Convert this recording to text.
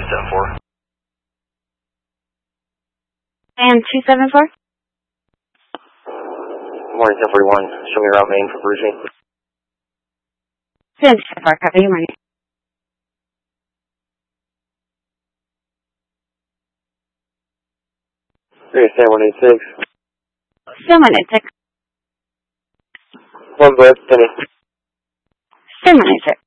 274. And 274? Morning 1041. Show me route main for Bruising. 274, copy. Good morning. Stand 186. Still 186. One breath, Penny. Still 186.